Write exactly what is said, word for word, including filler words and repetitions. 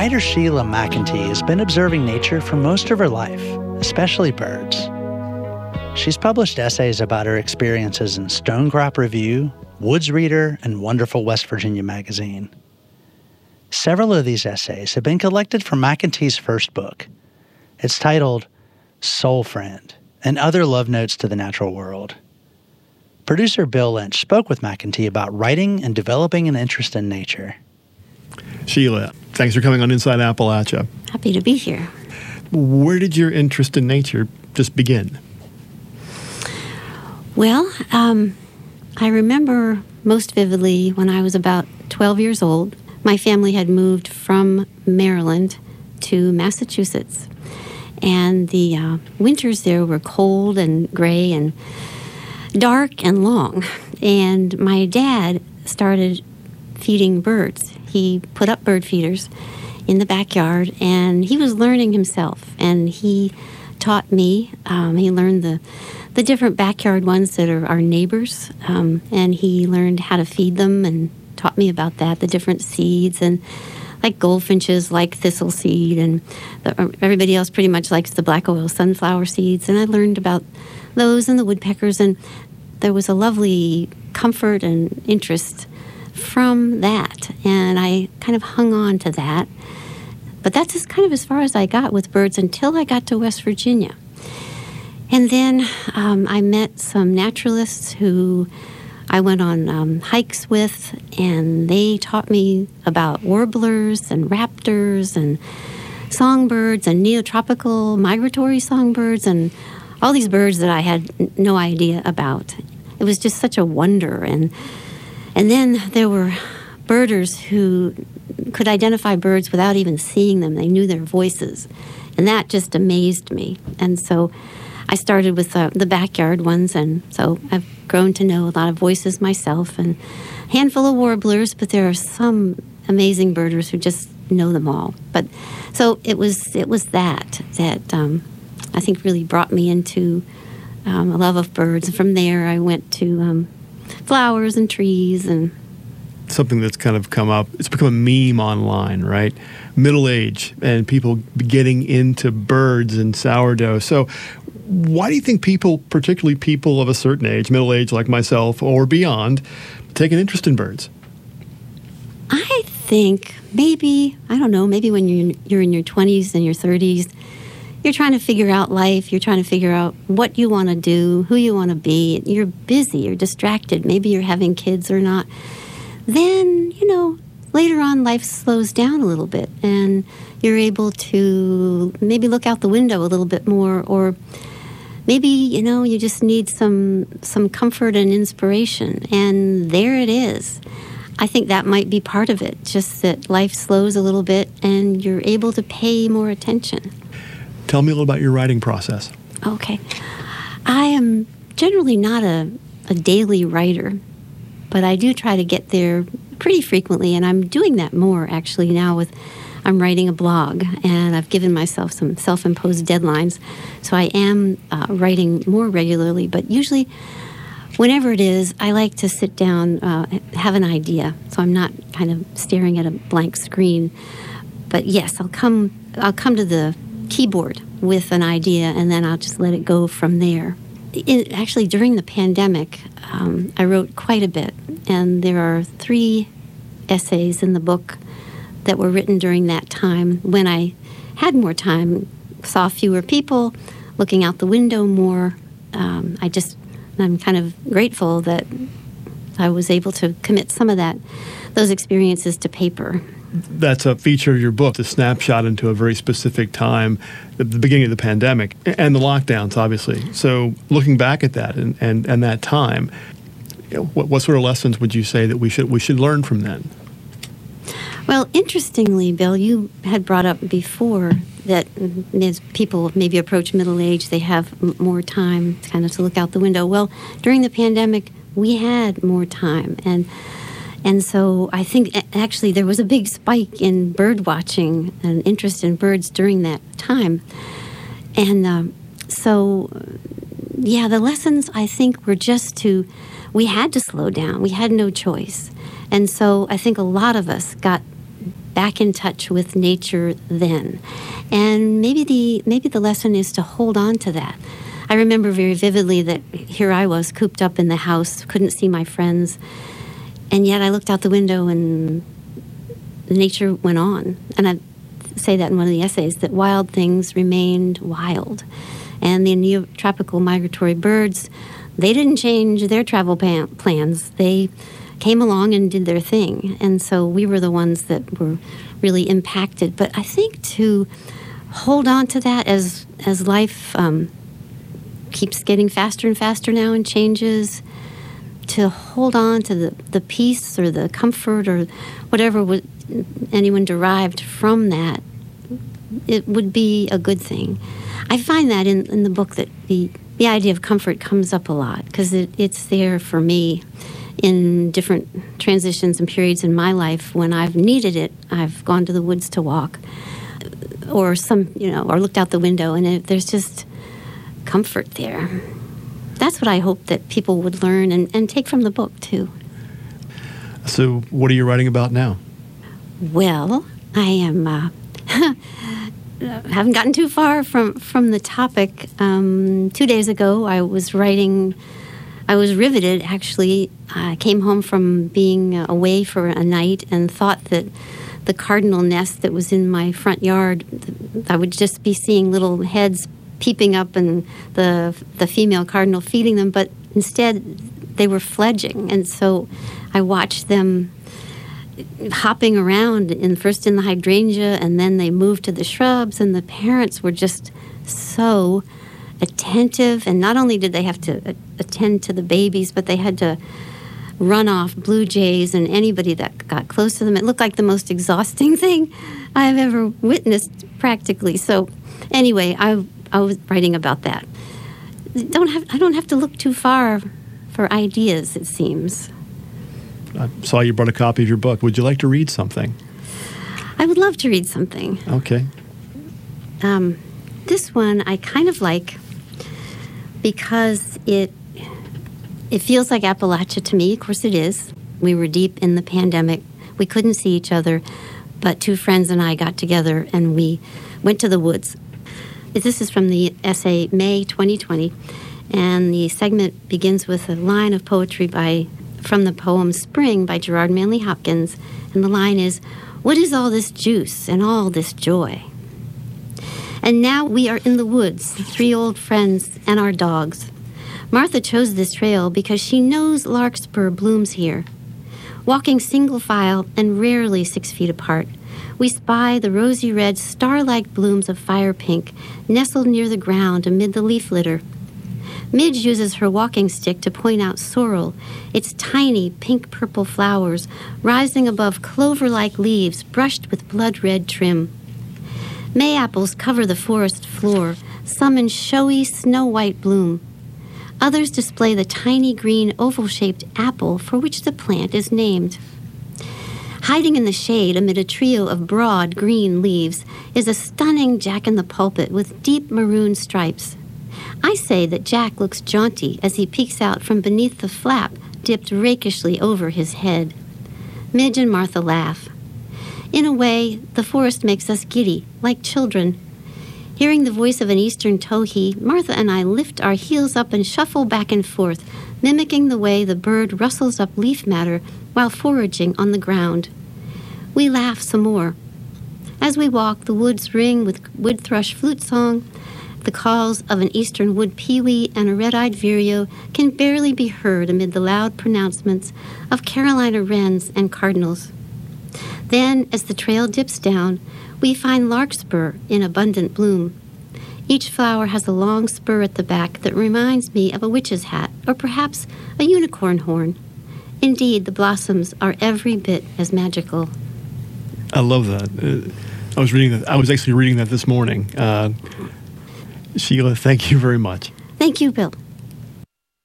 writer Sheila McEntee has been observing nature for most of her life, especially birds. She's published essays about her experiences in Stonecrop Review, Woods Reader, and Wonderful West Virginia magazine. Several of these essays have been collected from McEntee's first book. It's titled Soul Friend and Other Love Notes to the Natural World. Producer Bill Lynch spoke with McEntee about writing and developing an interest in nature. Sheila, thanks for coming on Inside Appalachia. Happy to be here. Where did your interest in nature just begin? Well, um, I remember most vividly when I was about twelve years old. My family had moved from Maryland to Massachusetts, and the uh, winters there were cold and gray and dark and long. And my dad started feeding birds. He put up bird feeders in the backyard, and he was learning himself. And he taught me. Um, he learned the the different backyard ones that are our neighbors, um, and he learned how to feed them and taught me about that, the different seeds, and like goldfinches like thistle seed, and the, everybody else pretty much likes the black oil sunflower seeds. And I learned about those and the woodpeckers, and there was a lovely comfort and interest from that, and I kind of hung on to that. But that's just kind of as far as I got with birds until I got to West Virginia. And then um, I met some naturalists who I went on um, hikes with, and they taught me about warblers and raptors and songbirds and neotropical migratory songbirds and all these birds that I had n- no idea about. It was just such a wonder. And and then there were birders who could identify birds without even seeing them. They knew their voices, and that just amazed me. And so I started with uh, the backyard ones, and so I've grown to know a lot of voices myself, and a handful of warblers, but there are some amazing birders who just know them all. But so it was it was that that um, I think really brought me into um, a love of birds. And from there, I went to um, flowers and trees and something that's kind of come up. It's become a meme online, right? Middle age and people getting into birds and sourdough. So why do you think people, particularly people of a certain age, middle age like myself or beyond, take an interest in birds? I think maybe, I don't know, maybe when you're, you're in your twenties and your thirties, you're trying to figure out life, you're trying to figure out what you want to do, who you want to be. You're busy, you're distracted, maybe you're having kids or not. Then, you know, later on life slows down a little bit and you're able to maybe look out the window a little bit more, or maybe, you know, you just need some some comfort and inspiration, and there it is. I think that might be part of it, just that life slows a little bit and you're able to pay more attention. Tell me a little about your writing process. Okay. I am generally not a, a daily writer, but I do try to get there pretty frequently, and I'm doing that more actually now with, I'm writing a blog, and I've given myself some self-imposed deadlines, so I am uh, writing more regularly, but usually whenever it is, I like to sit down, uh, have an idea, so I'm not kind of staring at a blank screen. But yes, I'll come, I'll come to the keyboard with an idea, and then I'll just let it go from there. In, actually, during the pandemic, um, I wrote quite a bit, and there are three essays in the book that were written during that time when I had more time, saw fewer people, looking out the window more. Um, I just, I'm kind of grateful that I was able to commit some of that, those experiences to paper. That's a feature of your book, the snapshot into a very specific time, the beginning of the pandemic and the lockdowns, obviously. So looking back at that and, and, and that time, you know, what, what sort of lessons would you say that we should we should learn from then? Well, interestingly, Bill, you had brought up before that as people maybe approach middle age, they have m- more time kind of to look out the window. Well, during the pandemic, we had more time, and And so I think actually there was a big spike in bird watching and interest in birds during that time. And um, so, yeah, the lessons I think were just to, we had to slow down. We had no choice. And so I think a lot of us got back in touch with nature then. And maybe the maybe the lesson is to hold on to that. I remember very vividly that here I was cooped up in the house, couldn't see my friends, and yet I looked out the window and nature went on. And I say that in one of the essays, that wild things remained wild. And the neotropical migratory birds, they didn't change their travel pan- plans. They came along and did their thing. And so we were the ones that were really impacted. But I think to hold on to that as as life um, keeps getting faster and faster now and changes, to hold on to the, the peace or the comfort or whatever was, anyone derived from that, it would be a good thing. I find that in, in the book that the, the idea of comfort comes up a lot because it, it's there for me in different transitions and periods in my life. When I've needed it, I've gone to the woods to walk, or some, you know, or looked out the window, and it, there's just comfort there. That's what I hope that people would learn and, and take from the book too. So, what are you writing about now? Well, I am. Uh, haven't gotten too far from from the topic. Um, two days ago, I was writing. I was riveted, actually. I came home from being away for a night and thought that the cardinal nest that was in my front yard, I would just be seeing little heads peeping up and the the female cardinal feeding them, but instead they were fledging. And so I watched them hopping around, in first in the hydrangea, and then they moved to the shrubs, and the parents were just so attentive. And not only did they have to attend to the babies, but they had to run off blue jays and anybody that got close to them. It looked like the most exhausting thing I've ever witnessed, practically. So anyway, I I was writing about that. Don't have I don't have to look too far for ideas, it seems. I saw you brought a copy of your book. Would you like to read something? I would love to read something. Okay. Um, this one I kind of like because it it feels like Appalachia to me. Of course it is. We were deep in the pandemic. We couldn't see each other, but two friends and I got together and we went to the woods. This is from the essay May twenty twenty, and the segment begins with a line of poetry by from the poem Spring by Gerard Manley Hopkins, and the line is, "What is all this juice and all this joy?" And now we are in the woods, three old friends and our dogs. Martha chose this trail because she knows larkspur blooms here. Walking single file and rarely six feet apart, we spy the rosy red star-like blooms of fire pink nestled near the ground amid the leaf litter. Midge uses her walking stick to point out sorrel, its tiny pink-purple flowers rising above clover-like leaves brushed with blood-red trim. May apples cover the forest floor, some in showy snow-white bloom. Others display the tiny green oval-shaped apple for which the plant is named. Hiding in the shade amid a trio of broad green leaves is a stunning jack-in-the-pulpit with deep maroon stripes. I say that Jack looks jaunty as he peeks out from beneath the flap dipped rakishly over his head. Midge and Martha laugh. In a way, the forest makes us giddy, like children. Hearing the voice of an eastern towhee, Martha and I lift our heels up and shuffle back and forth, mimicking the way the bird rustles up leaf matter while foraging on the ground. We laugh some more. As we walk, the woods ring with wood thrush flute song. The calls of an eastern wood pewee and a red-eyed vireo can barely be heard amid the loud pronouncements of Carolina wrens and cardinals. Then, as the trail dips down, we find larkspur in abundant bloom. Each flower has a long spur at the back that reminds me of a witch's hat, or perhaps a unicorn horn. Indeed, the blossoms are every bit as magical. I love that. Uh, I was reading that. I was actually reading that this morning. Uh, Sheila, thank you very much. Thank you, Bill.